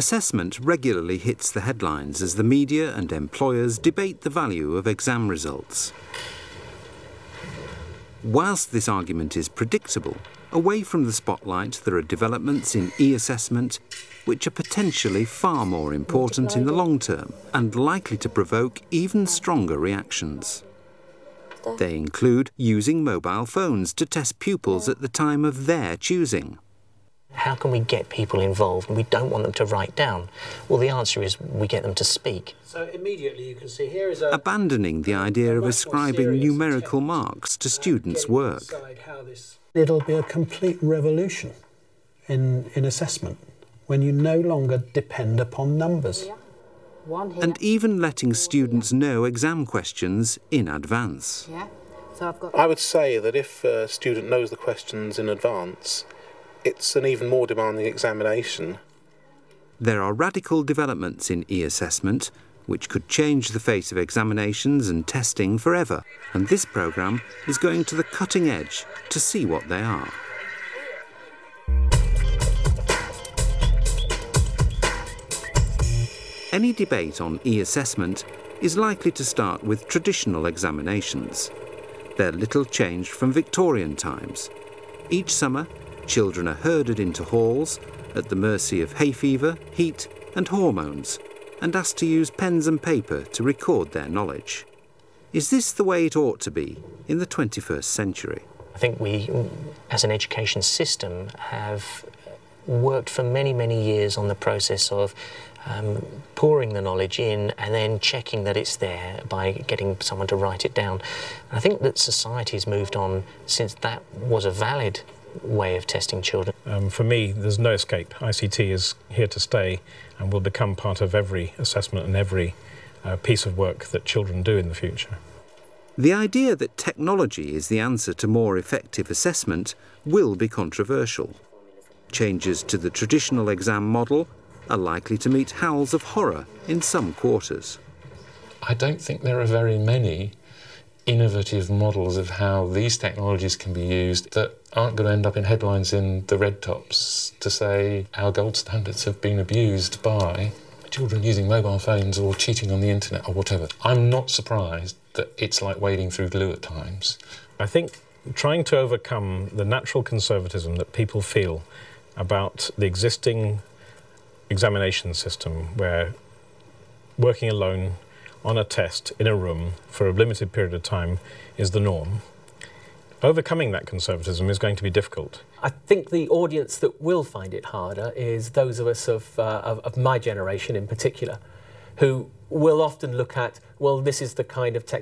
Assessment regularly hits the headlines as the media and employers debate the value of exam results. Whilst this argument is predictable, away from the spotlight there are developments in e-assessment which are potentially far more important in the long term and likely to provoke even stronger reactions. They include using mobile phones to test pupils at the time of their choosing. How can we get people involved? We don't want them to write down. Well, the answer is we get them to speak. So immediately you can see here is a... Abandoning the idea of ascribing numerical marks to students' work. It'll be a complete revolution in assessment when you no longer depend upon numbers. And even letting students know exam questions in advance. I would say that if a student knows the questions in advance, it's an even more demanding examination. There are radical developments in e-assessment which could change the face of examinations and testing forever, and this programme is going to the cutting edge to see what they are. Any debate on e-assessment is likely to start with traditional examinations. They're little changed from Victorian times. Each summer, children are herded into halls at the mercy of hay fever, heat and hormones, and asked to use pens and paper to record their knowledge. Is this the way it ought to be in the 21st century? I think we, as an education system, have worked for many, many years on the process of pouring the knowledge in and then checking that it's there by getting someone to write it down. And I think that society has moved on since that was a valid way of testing children. For me, there's no escape. ICT is here to stay and will become part of every assessment and every piece of work that children do in the future. The idea that technology is the answer to more effective assessment will be controversial. Changes to the traditional exam model are likely to meet howls of horror in some quarters. I don't think there are very many innovative models of how these technologies can be used that aren't going to end up in headlines in the red tops to say our gold standards have been abused by children using mobile phones or cheating on the internet or whatever. I'm not surprised that it's like wading through glue at times. I think trying to overcome the natural conservatism that people feel about the existing examination system where working alone on a test in a room for a limited period of time is the norm. Overcoming that conservatism is going to be difficult. I think the audience that will find it harder is those of us of my generation in particular, who will often look at, well, this is the kind of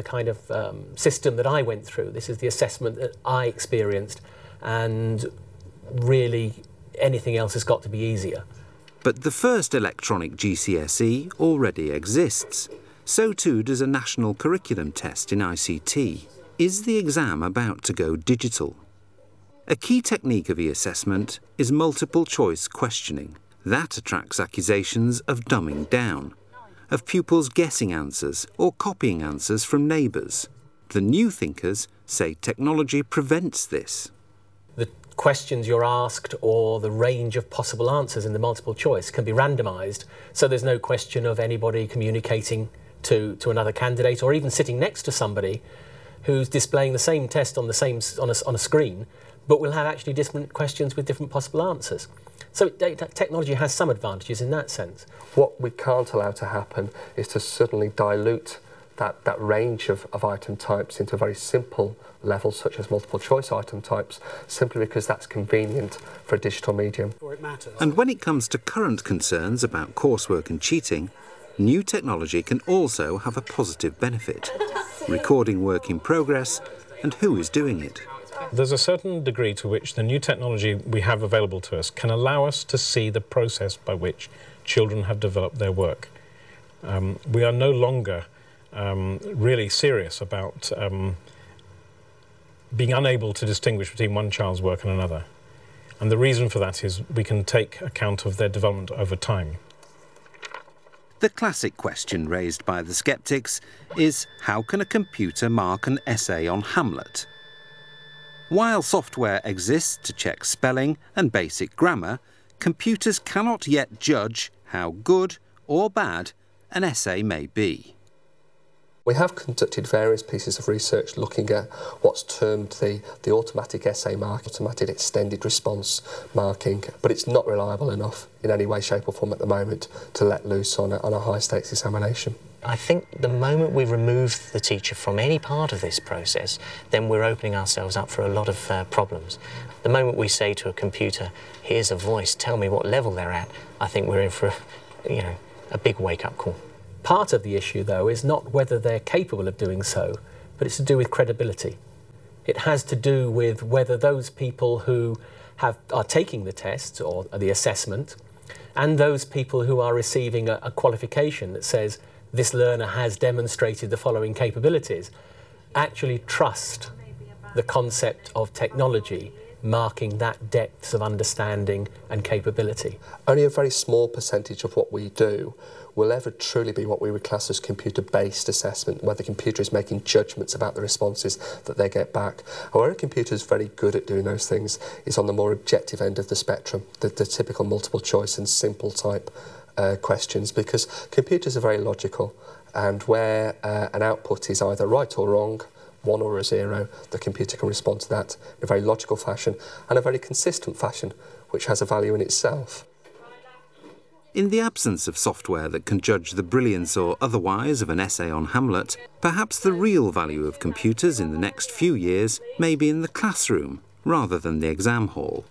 system that I went through, this is the assessment that I experienced, and really anything else has got to be easier. But the first electronic GCSE already exists. So too does a national curriculum test in ICT. Is the exam about to go digital? A key technique of e-assessment is multiple choice questioning. That attracts accusations of dumbing down, of pupils guessing answers or copying answers from neighbours. The new thinkers say technology prevents this. The questions you're asked or the range of possible answers in the multiple choice can be randomised, so there's no question of anybody communicating to another candidate or even sitting next to somebody who's displaying the same test on a screen, but will have actually different questions with different possible answers. So technology has some advantages in that sense. What we can't allow to happen is to suddenly dilute that range of item types into a very simple level, such as multiple choice item types, simply because that's convenient for a digital medium. And when it comes to current concerns about coursework and cheating, new technology can also have a positive benefit, recording work in progress and who is doing it. There's a certain degree to which the new technology we have available to us can allow us to see the process by which children have developed their work. We are no longer really serious about being unable to distinguish between one child's work and another. And the reason for that is we can take account of their development over time. The classic question raised by the sceptics is, how can a computer mark an essay on Hamlet? While software exists to check spelling and basic grammar, computers cannot yet judge how good or bad an essay may be. We have conducted various pieces of research looking at what's termed the automatic essay mark, automatic extended response marking, but it's not reliable enough in any way, shape or form at the moment to let loose on a high-stakes examination. I think the moment we remove the teacher from any part of this process, then we're opening ourselves up for a lot of problems. The moment we say to a computer, here's a voice, tell me what level they're at, I think we're in for a big wake-up call. Part of the issue, though, is not whether they're capable of doing so, but it's to do with credibility. It has to do with whether those people who are taking the test or the assessment and those people who are receiving a qualification that says this learner has demonstrated the following capabilities actually trust the concept of technology marking that depth of understanding and capability. Only a very small percentage of what we do will ever truly be what we would class as computer-based assessment, where the computer is making judgments about the responses that they get back. And where a computer is very good at doing those things is on the more objective end of the spectrum, the typical multiple choice and simple type questions, because computers are very logical, and where an output is either right or wrong, 1 or a 0, the computer can respond to that in a very logical fashion and a very consistent fashion, which has a value in itself. In the absence of software that can judge the brilliance or otherwise of an essay on Hamlet, perhaps the real value of computers in the next few years may be in the classroom rather than the exam hall.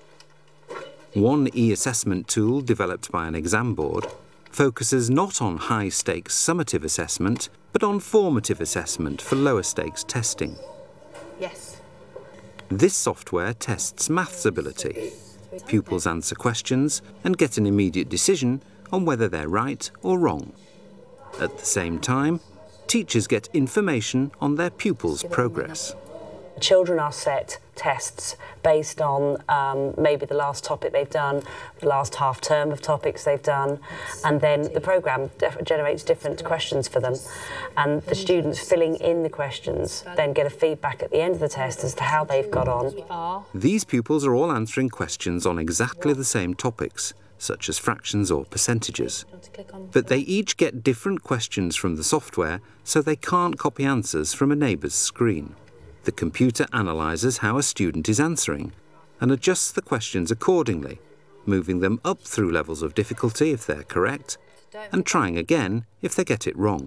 One e-assessment tool developed by an exam board focuses not on high-stakes summative assessment, but on formative assessment for lower-stakes testing. Yes. This software tests maths ability. Pupils answer questions and get an immediate decision on whether they're right or wrong. At the same time, teachers get information on their pupils' progress. Children are set tests based on maybe the last topic they've done, the last half term of topics they've done, and then the programme generates different questions for them. And the students filling in the questions then get a feedback at the end of the test as to how they've got on. These pupils are all answering questions on exactly the same topics, such as fractions or percentages. But they each get different questions from the software, so they can't copy answers from a neighbour's screen. The computer analyses how a student is answering and adjusts the questions accordingly, moving them up through levels of difficulty if they're correct, and trying again if they get it wrong.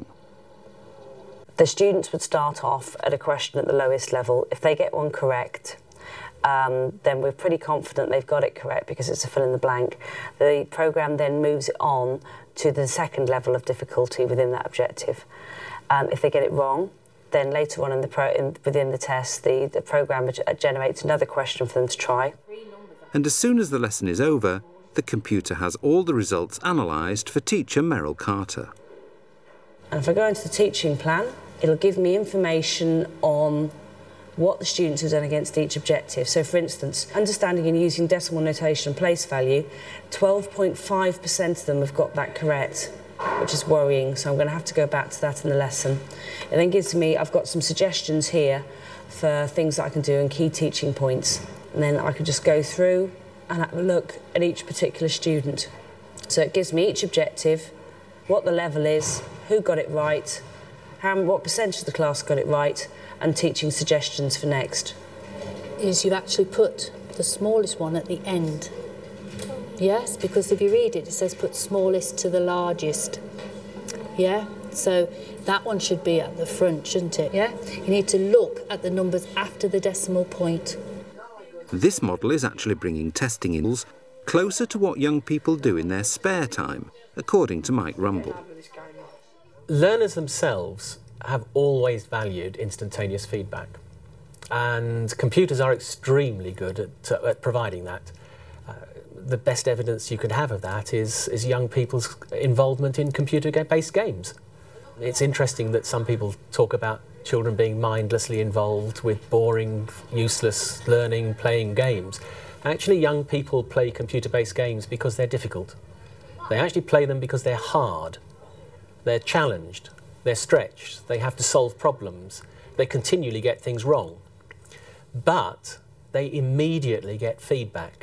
The students would start off at a question at the lowest level. If they get one correct, then we're pretty confident they've got it correct because it's a fill in the blank. The programme then moves it on to the second level of difficulty within that objective. If they get it wrong, then later on within the test, the programme generates another question for them to try. And as soon as the lesson is over, the computer has all the results analysed for teacher Merrill Carter. And if I go into the teaching plan, it'll give me information on what the students have done against each objective. So, for instance, understanding and using decimal notation and place value, 12.5% of them have got that correct, which is worrying, so I'm going to have to go back to that in the lesson. It then gives me, I've got some suggestions here for things that I can do and key teaching points, and then I can just go through and have a look at each particular student. So it gives me each objective, what the level is, who got it right, what percentage of the class got it right, and teaching suggestions for next. Is you actually put the smallest one at the end. Yes, because if you read it, it says put smallest to the largest. Yeah, so that one should be at the front, shouldn't it? Yeah, you need to look at the numbers after the decimal point. This model is actually bringing testing in closer to what young people do in their spare time, according to Mike Rumble. Learners themselves have always valued instantaneous feedback, and computers are extremely good at providing that. The best evidence you could have of that is young people's involvement in computer-based games. It's interesting that some people talk about children being mindlessly involved with boring, useless learning, playing games. Actually, young people play computer-based games because they're difficult. They actually play them because they're hard. They're challenged, they're stretched, they have to solve problems, they continually get things wrong. But they immediately get feedback.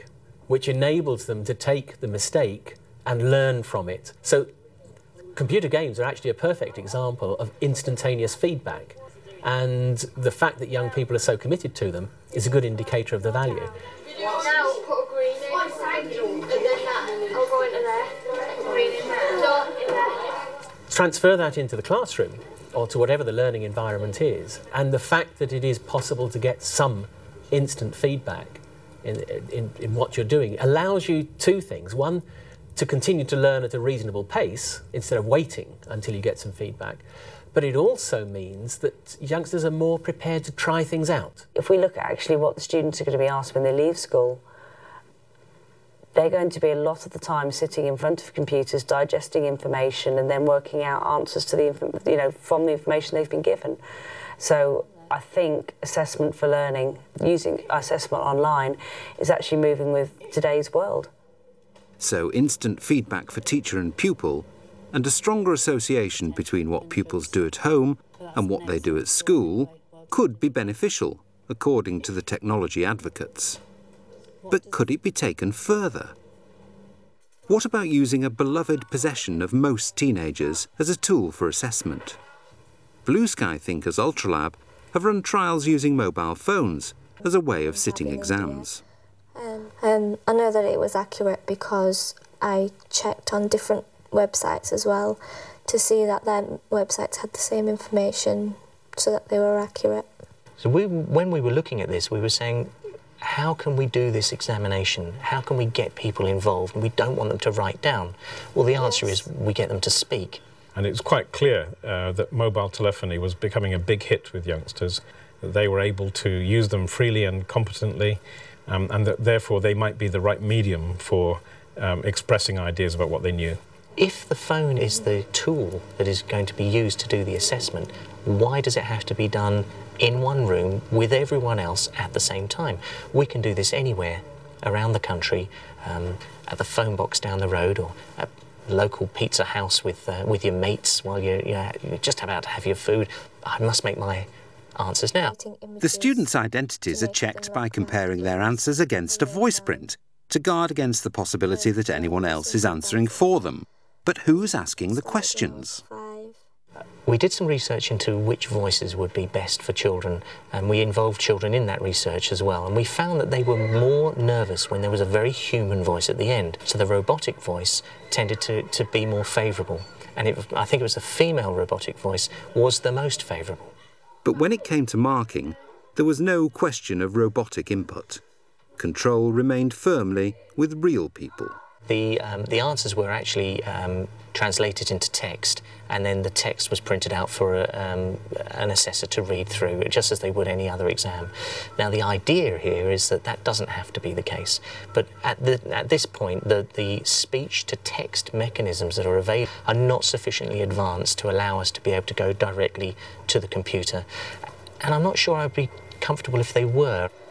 which enables them to take the mistake and learn from it. So computer games are actually a perfect example of instantaneous feedback, and the fact that young people are so committed to them is a good indicator of the value. Now put a green in, and then that, I'll go into there, green in there, dot in there. Transfer that into the classroom, or to whatever the learning environment is, and the fact that it is possible to get some instant feedback in what you're doing allows you two things. One, to continue to learn at a reasonable pace instead of waiting until you get some feedback. But it also means that youngsters are more prepared to try things out. If we look at actually what the students are going to be asked when they leave school, they're going to be a lot of the time sitting in front of computers, digesting information and then working out answers to the, from the information they've been given. So I think assessment for learning, using assessment online, is actually moving with today's world. So instant feedback for teacher and pupil, and a stronger association between what pupils do at home and what they do at school could be beneficial, according to the technology advocates. But could it be taken further? What about using a beloved possession of most teenagers as a tool for assessment? Blue Sky Thinkers Ultralab have run trials using mobile phones as a way of sitting exams. I know that it was accurate because I checked on different websites as well to see that their websites had the same information so that they were accurate. So when we were looking at this, we were saying, how can we do this examination? How can we get people involved? And we don't want them to write down. Well, the answer is we get them to speak. And it was quite clear that mobile telephony was becoming a big hit with youngsters, that they were able to use them freely and competently, and that therefore they might be the right medium for expressing ideas about what they knew. If the phone is the tool that is going to be used to do the assessment, why does it have to be done in one room with everyone else at the same time? We can do this anywhere around the country, at the phone box down the road, or at a local pizza house with your mates while you're just about to have your food. I must make my answers now. The students' identities are checked by comparing their answers against a voice print to guard against the possibility that anyone else is answering for them. But who's asking the questions? We did some research into which voices would be best for children, and we involved children in that research as well, and we found that they were more nervous when there was a very human voice at the end. So the robotic voice tended to be more favourable, and I think it was the female robotic voice was the most favourable. But when it came to marking, there was no question of robotic input. Control remained firmly with real people. The answers were actually translated into text, and then the text was printed out for an assessor to read through, just as they would any other exam. Now, the idea here is that that doesn't have to be the case, but at this point, the speech-to-text mechanisms that are available are not sufficiently advanced to allow us to be able to go directly to the computer, and I'm not sure I'd be comfortable if they were.